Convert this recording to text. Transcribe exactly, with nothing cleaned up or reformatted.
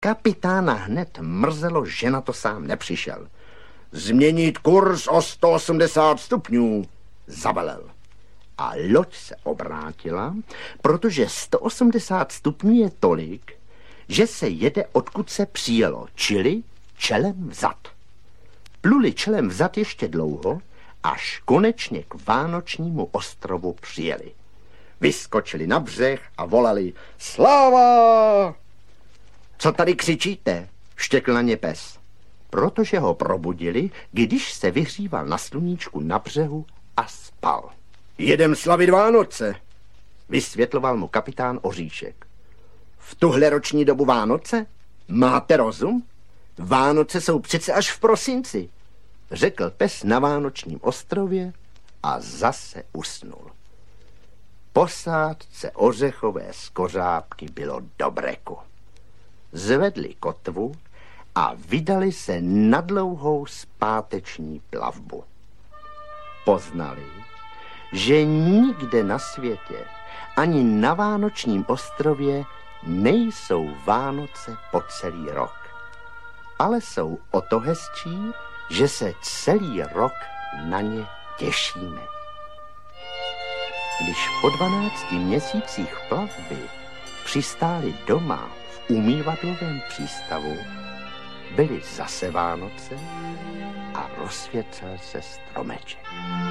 Kapitána hned mrzelo, že na to sám nepřišel. Změnit kurz o sto osmdesát stupňů, zavelel. A loď se obrátila, protože sto osmdesát stupňů je tolik, že se jede, odkud se přijelo, čili čelem vzad. Pluli čelem vzad ještě dlouho, až konečně k Vánočnímu ostrovu přijeli. Vyskočili na břeh a volali Sláva! Co tady křičíte? Štěkl na ně pes. Protože ho probudili, když se vyhříval na sluníčku na břehu a spal. Jedem slavit Vánoce, vysvětloval mu kapitán Oříšek. V tuhle roční dobu Vánoce? Máte rozum? Vánoce jsou přece až v prosinci, řekl pes na Vánočním ostrově a zase usnul. Posádce ořechové skořápky bylo dobreku. Zvedli kotvu a vydali se na dlouhou zpáteční plavbu. Poznali, že nikde na světě, ani na Vánočním ostrově nejsou Vánoce po celý rok. Ale jsou o to hezčí, že se celý rok na ně těšíme. Když po dvanácti měsících plavby přistáli doma v umývadlovém přístavu, byly zase Vánoce a rozsvěcel se stromeček.